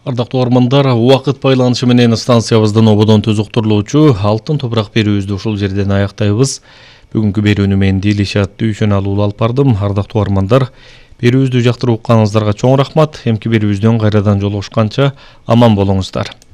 Ардактуу угармандар, убакыт байланышы менен станциябыздан ободон төз уктурулуучу алтын топурак берүүбүздү ушул жерден аяктайбыз. Бүгүнкү берүүнү мен Дилишат Дүйшөналуу алып бардым. Ардактуу угармандар, берүүбүздү жактырып укканыңыздарга чоң рахмат. Эмки берүүбүздөн кайрадан жолугушканча аман болуңуздар.